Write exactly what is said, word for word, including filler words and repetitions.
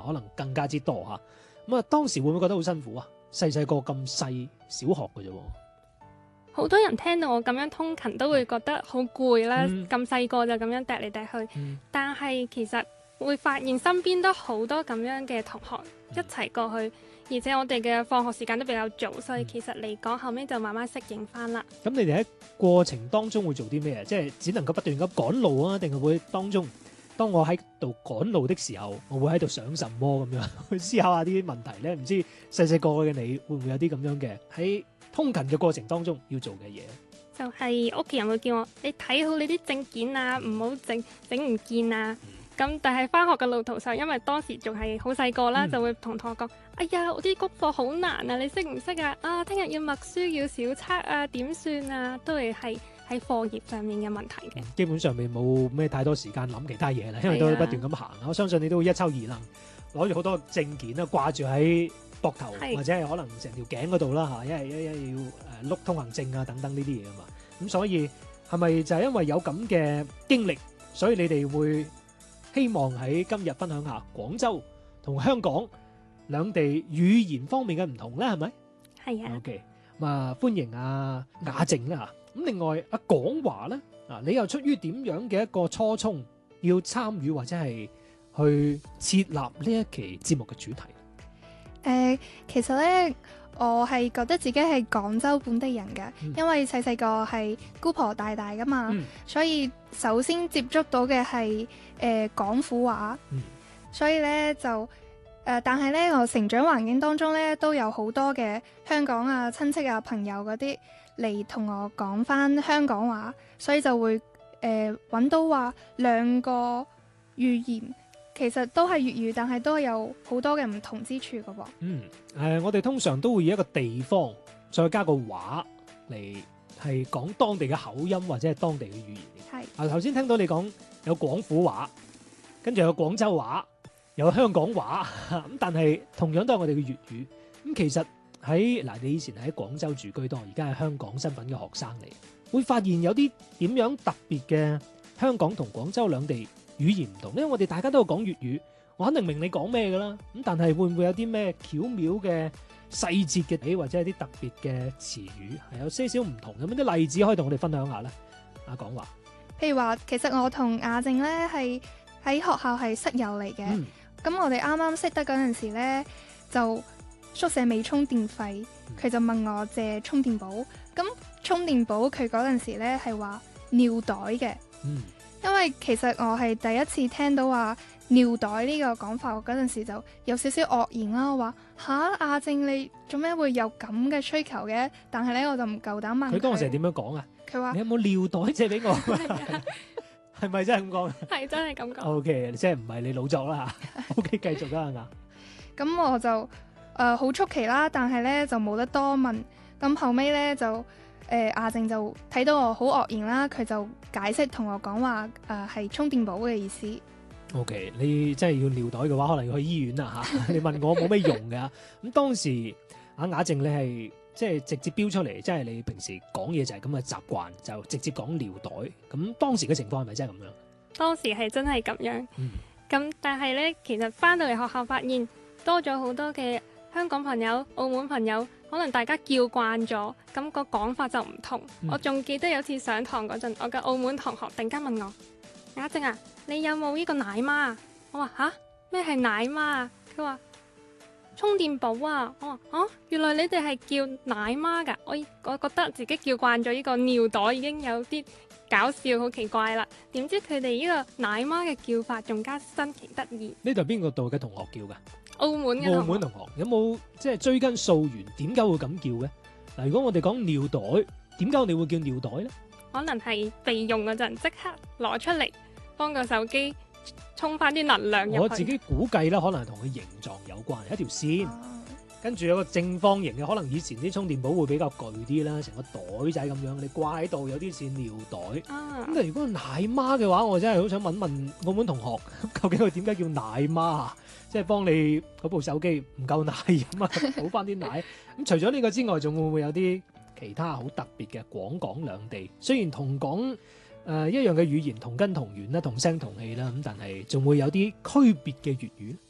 可能更加之多嚇。咁啊，當時會唔會覺得好辛苦啊？細細個咁細，小學嘅啫喎。 好多人聽到我咁樣通勤都會覺得好攰啦， 嗯咁細個就咁樣趯嚟趯去。 嗯但係其實會發現身邊都好多咁樣嘅同學一齊過去，而且我哋嘅放學時間都比較早，所以其實嚟講後尾就慢慢適應翻啦。 咁你哋喺過程當中會做啲咩啊？即係只能夠不斷咁趕路啊，定係會當中當我喺度趕路的時候，我會喺度想什麼咁樣去思考下啲問題咧？唔知細細個嘅你會唔會有啲咁樣嘅喺通勤嘅過程當中要做嘅嘢？ 就係屋企人會叫我你睇好你啲證件啊，唔好整整唔見啊。咁但係翻學嘅路途上，因為當時仲係好細個啦， 嗯就會同同學講：哎呀，我啲功課好難啊，你識唔識啊？啊，聽日要默書要小測啊，點算啊？都係係喺課業上面嘅問題嘅。 基本上面冇咩太多時間諗其他嘢啦，因為都不斷咁行。我相信你都會一抽二掕，攞住好多證件啦，掛住喺膊頭係或者係可能成條頸嗰度啦嚇，因為一一要誒碌通行證啊等等呢啲嘢啊嘛。咁所以係咪就係因為有咁嘅經歷，所以你哋會希望喺今日分享下廣州同香港兩地語言方面嘅唔同咧？係咪？ 係啊。 OK，咁啊歡迎阿雅靜啦。咁另外阿廣華咧，啊你又出於點樣嘅一個初衷，要參與或者係去設立呢一期節目嘅主題？ 誒、呃，其實咧，我係覺得自己係廣州本地人嘅， 嗯因為細細個係姑婆大大噶嘛， 嗯所以首先接觸到嘅係誒廣府話， 嗯所以咧就誒、呃，但係咧我成長環境當中咧都有好多嘅香港啊親戚啊朋友嗰啲嚟同我講翻香港話，所以就會誒揾到話兩個語言。其實都係粵語，但係都有好多嘅唔同之處噶噃。 嗯，誒、呃，我哋通常都會以一個地方再加個話嚟係講當地嘅口音或者係當地嘅語言。 係啊，頭先聽到你講有廣府話，跟住有廣州話，有香港話，咁但係同樣都係我哋嘅粵語。咁其實喺嗱，你以前喺廣州住居多，而家係香港身份嘅學生嚟，會發現有啲點樣特別嘅香港同廣州兩地語言唔同，因為我哋大家都有講粵語，我肯定明你講咩噶啦。咁但係會唔會有啲咩巧妙嘅細節嘅，或者係啲特別嘅詞語係有些少唔同？有冇啲例子可以同我哋分享下咧？阿廣華， 譬如話，其實我同雅靜咧係喺學校係室友嚟嘅。咁、 嗯、 我哋啱啱識得嗰陣時咧，就宿舍未充電費，佢就問我借充電寶。咁充電寶佢嗰陣時咧係話尿袋嘅。 嗯。 因為其實我係第一次聽到話尿袋呢個講法，我嗰陣時就有少少愕然啦。我話吓，雅靜你做咩會有咁嘅需求嘅？但係咧我就唔夠膽問佢。 佢當時係點樣講啊？ 佢話你有冇尿袋借俾我？係咪真係咁講？ 係真係咁講。 O K，即係唔係你老作啦？O K，繼續啦，雅。 咁我就誒好出奇啦，但係咧就冇得多問。咁後尾咧就。誒雅靜就睇到我好愕然啦，佢就解釋同我講話誒係充電寶嘅意思。 O、okay, K， 你真係要尿袋嘅話，可能要去醫院啦嚇。你問我冇咩用嘅。咁當時阿雅靜你係即係直接標出嚟，即係你平時講嘢就係咁嘅習慣，就直接講尿袋。咁當時嘅情況係咪真係咁樣？ 當時係真係咁樣。 嗯。 咁但係呢，其實翻到嚟學校發現多咗好多嘅香港朋友、澳門朋友。可能大家叫慣咗，咁個講法就唔同。 嗯、 我仲記得有次上堂嗰陣，我嘅澳門同學突然間問我：雅靜啊，你有冇呢個奶媽啊？我話吓，咩係奶媽啊？佢話充電寶啊。我話啊，原來你哋係叫奶媽㗎。我我覺得自己叫慣咗呢個尿袋已經有啲搞笑，好奇怪啦。點知佢哋呢個奶媽嘅叫法仲加新奇得意。 呢度係邊個度嘅同學叫㗎？ 澳門嘅澳門同學有冇即係追根溯源？點解會咁叫嘅？嗱，如果我哋講尿袋，點解我哋會叫尿袋咧？ 可能係備用嗰陣即刻攞出嚟，幫個手機充翻啲能量入去。 我自己估計啦，可能係同佢形狀有關，一條線，跟住有個正方形嘅，可能以前啲充電寶會比較巨啲啦，成個袋仔咁樣，你掛喺度有啲似尿袋。咁、啊、但係如果係奶媽嘅話，我真係好想問問澳門同學，究竟佢點解叫奶媽啊？即係幫你嗰部手機唔夠奶飲啊，補翻啲奶。咁除咗呢個之外，仲會唔會有啲其他好特別嘅廣港兩地？雖然同講誒、呃、一樣嘅語言，同根同源啦，同聲同氣啦，咁但係仲會有啲區別嘅粵語。